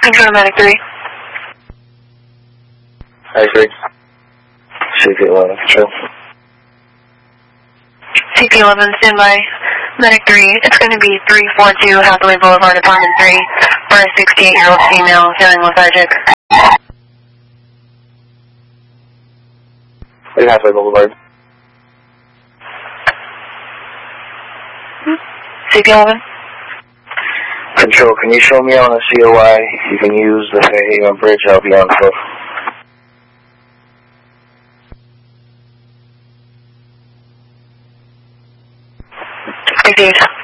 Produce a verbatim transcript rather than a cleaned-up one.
Control to Medic three. Medic three. C P eleven, control. C P eleven, standby. Medic three, it's going to be three forty-two Hathaway Boulevard, Apartment three, for a sixty-eight-year-old female feeling lethargic. three Hathaway Boulevard. C P eleven. Control, can you show me on the C O I? You can use the Fairhaven Bridge, I'll be on foot. Received.